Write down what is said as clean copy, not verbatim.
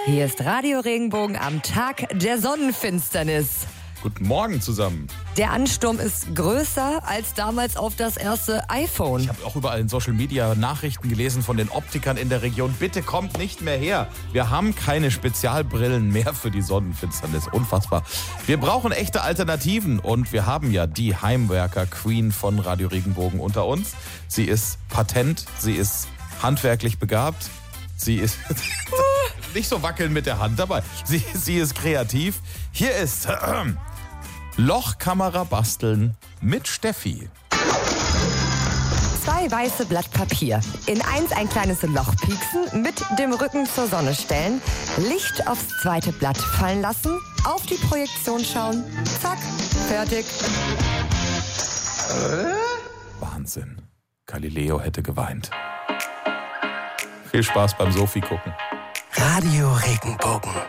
Hier ist Radio Regenbogen am Tag der Sonnenfinsternis. Guten Morgen zusammen. Der Ansturm ist größer als damals auf das erste iPhone. Ich habe auch überall in Social Media Nachrichten gelesen von den Optikern in der Region. Bitte kommt nicht mehr her. Wir haben keine Spezialbrillen mehr für die Sonnenfinsternis. Unfassbar. Wir brauchen echte Alternativen und wir haben ja die Heimwerker-Queen von Radio Regenbogen unter uns. Sie ist patent, sie ist handwerklich begabt, sie ist... nicht so wackeln mit der Hand dabei. Sie ist kreativ. Hier ist Lochkamera basteln mit Steffi. 2 weiße Blatt Papier. In eins ein kleines Loch pieksen, mit dem Rücken zur Sonne stellen, Licht aufs zweite Blatt fallen lassen, auf die Projektion schauen. Zack, fertig. Wahnsinn. Galileo hätte geweint. Viel Spaß beim Sophie gucken. Radio Regenbogen.